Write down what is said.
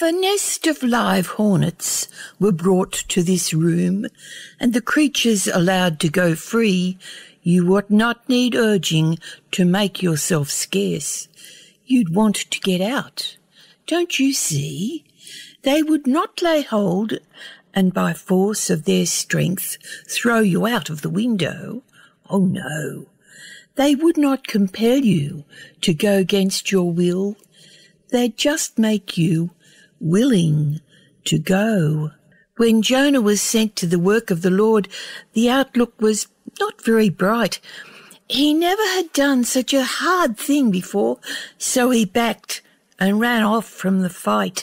a nest of live hornets were brought to this room, and the creatures allowed to go free, you would not need urging to make yourself scarce. You'd want to get out. Don't you see? They would not lay hold and by force of their strength throw you out of the window. Oh, no. They would not compel you to go against your will. They'd just make you willing to go. When Jonah was sent to the work of the Lord, the outlook was not very bright. He never had done such a hard thing before, so he backed and ran off from the fight.